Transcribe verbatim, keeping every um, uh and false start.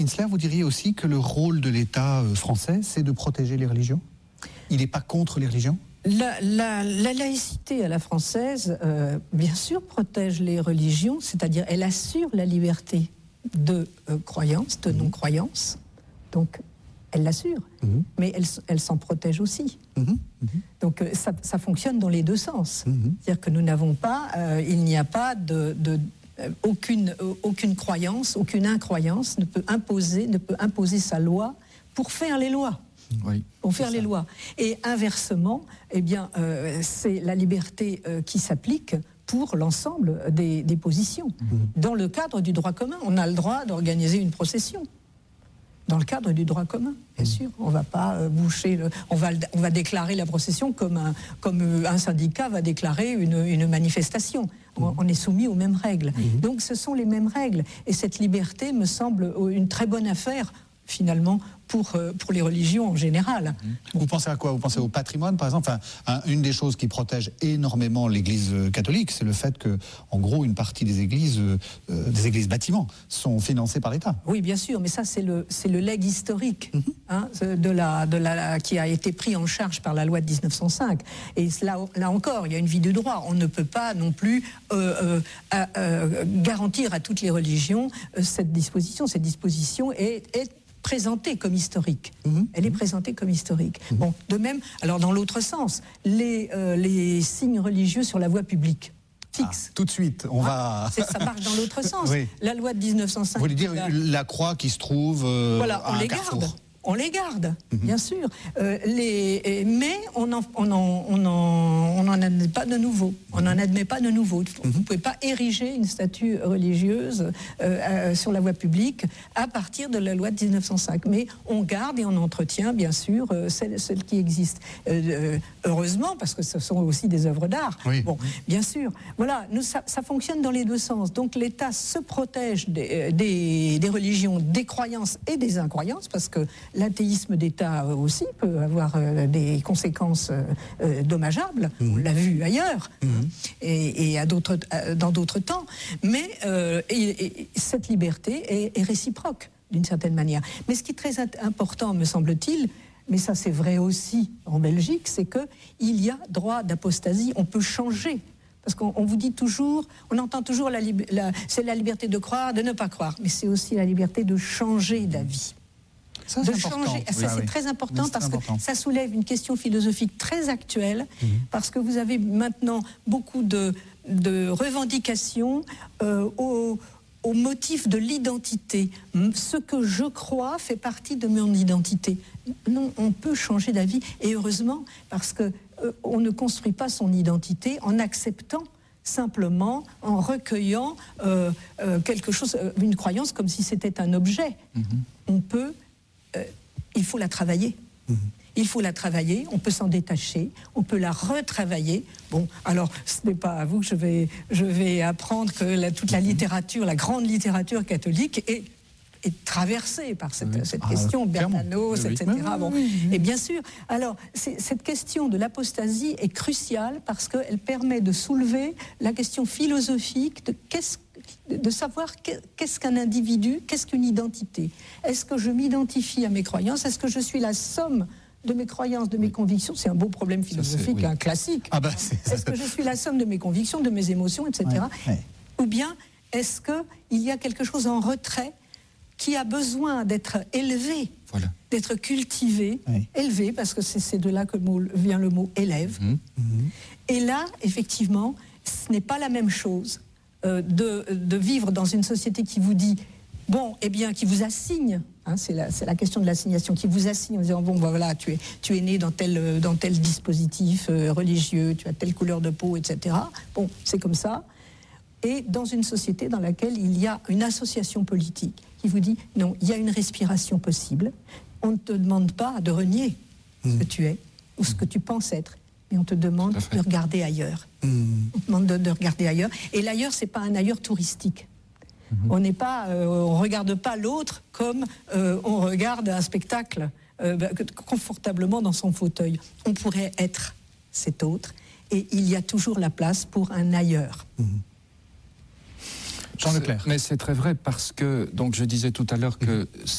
Insler, vous diriez aussi que le rôle de l'État français, c'est de protéger les religions ? Il n'est pas contre les religions ? La, la, la laïcité à la française, euh, bien sûr, protège les religions, c'est-à-dire elle assure la liberté de euh, croyance, de non-croyance. Donc, elle l'assure, mmh. mais elle, elle s'en protège aussi. Mmh. Mmh. Donc, ça, ça fonctionne dans les deux sens. Mmh. C'est-à-dire que nous n'avons pas, euh, il n'y a pas de... de Aucune, aucune croyance, aucune incroyance ne peut imposer, ne peut imposer sa loi pour faire les lois. Oui, pour faire les lois. Et inversement, eh bien, euh, c'est la liberté euh, qui s'applique pour l'ensemble des, des positions. Mmh. Dans le cadre du droit commun, on a le droit d'organiser une procession. Dans le cadre du droit commun, bien sûr. On ne va pas euh, boucher, le, on, va, on va déclarer la procession comme un, comme un syndicat va déclarer une, une manifestation. On, on est soumis aux mêmes règles. Mmh. Donc ce sont les mêmes règles. Et cette liberté me semble une très bonne affaire, finalement, pour, pour les religions en général. Vous pensez à quoi ? Vous pensez au patrimoine, par exemple ? Enfin, un, une des choses qui protège énormément l'Église catholique, c'est le fait que, en gros, une partie des églises, euh, des églises bâtiments, sont financées par l'État. Oui, bien sûr, mais ça, c'est le, c'est le legs historique mm-hmm. hein, de la, de la, qui a été pris en charge par la loi de dix-neuf cent cinq. Et là, là encore, il y a une vie de droit. On ne peut pas non plus euh, euh, euh, garantir à toutes les religions euh, cette disposition. Cette disposition est, est présentée comme historique. Mmh. Elle est présentée comme historique. Mmh. Bon, de même, alors dans l'autre sens, les, euh, les signes religieux sur la voie publique, fixes. Ah, tout de suite, on ah, va... Ça marche dans l'autre sens. Oui. La loi de dix-neuf cent cinq... Vous voulez dire la, la croix qui se trouve euh, voilà, à on un les carrefour. Garde. On les garde, mmh. bien sûr. Euh, les, mais on n'en on en, on en, on en admet pas de nouveau. On n'en admet pas de nouveau. Vous ne pouvez pas ériger une statue religieuse euh, euh, sur la voie publique à partir de la loi de dix-neuf cent cinq. Mais on garde et on entretient, bien sûr, euh, celles, celles qui existent. Euh, heureusement, parce que ce sont aussi des œuvres d'art. Oui. Bon, bien sûr. Voilà, nous, ça, ça fonctionne dans les deux sens. Donc l'État se protège des, des, des religions, des croyances et des incroyances, parce que l'athéisme d'État aussi peut avoir euh, des conséquences euh, euh, dommageables. Mmh. On l'a vu ailleurs mmh. et, et à d'autres, euh, dans d'autres temps. Mais euh, et, et cette liberté est, est réciproque d'une certaine manière. Mais ce qui est très important, me semble-t-il, mais ça c'est vrai aussi en Belgique, c'est qu'il y a droit d'apostasie. On peut changer. Parce qu'on on vous dit toujours, on entend toujours, la, la, c'est la liberté de croire, de ne pas croire. Mais c'est aussi la liberté de changer d'avis. Ça, de c'est changer. important. Ça, oui, c'est oui. très important c'est parce très important. que ça soulève une question philosophique très actuelle, mmh. parce que vous avez maintenant beaucoup de, de revendications euh, au, au motif de l'identité. Ce que je crois fait partie de mon identité. Non, on peut changer d'avis, et heureusement, parce que euh, on ne construit pas son identité en acceptant simplement en recueillant euh, euh, quelque chose, une croyance comme si c'était un objet. Mmh. On peut, euh, il faut la travailler. Mmh. Il faut la travailler, on peut s'en détacher, on peut la retravailler. Bon, alors, ce n'est pas à vous que je vais, je vais apprendre que la, toute la littérature, la grande littérature catholique est est traversée par cette, oui. cette ah, question, Bernanos, oui, et cetera. Oui, oui, bon. oui, oui. Et bien sûr, alors, cette question de l'apostasie est cruciale parce qu'elle permet de soulever la question philosophique de, qu'est-ce, de savoir qu'est-ce qu'un individu, qu'est-ce qu'une identité. Est-ce que je m'identifie à mes croyances ? Est-ce que je suis la somme de mes croyances, de mes oui. convictions ? C'est un beau problème philosophique, oui. un classique. Ah bah, c'est... Est-ce que je suis la somme de mes convictions, de mes émotions, et cetera. Ouais, ouais. Ou bien, est-ce qu'il y a quelque chose en retrait qui a besoin d'être élevé, voilà. d'être cultivé, oui. élevé, parce que c'est, c'est de là que le mot, vient le mot élève. Mmh. Mmh. Et là, effectivement, ce n'est pas la même chose euh, de, de vivre dans une société qui vous dit, bon, eh bien, qui vous assigne, hein, c'est, la, c'est la question de l'assignation, qui vous assigne en disant, bon, ben voilà, tu es, tu es né dans tel, dans tel dispositif euh, religieux, tu as telle couleur de peau, et cetera. Bon, c'est comme ça. Et dans une société dans laquelle il y a une association politique qui vous dit non, il y a une respiration possible. On ne te demande pas de renier mmh. ce que tu es ou ce que tu penses être, mais on te demande de regarder ailleurs. Mmh. On te demande de, de regarder ailleurs. Et l'ailleurs, c'est pas un ailleurs touristique. Mmh. On n'est pas, euh, on regarde pas l'autre comme euh, on regarde un spectacle euh, confortablement dans son fauteuil. On pourrait être cet autre, et il y a toujours la place pour un ailleurs. Mmh. Jean Leclerc. Mais c'est très vrai parce que, donc je disais tout à l'heure que